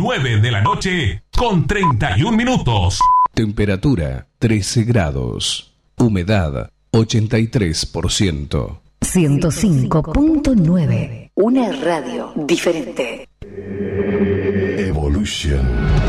9 de la noche con 31 minutos. Temperatura 13 grados. Humedad 83%. 105.9. Una radio diferente. Evolution.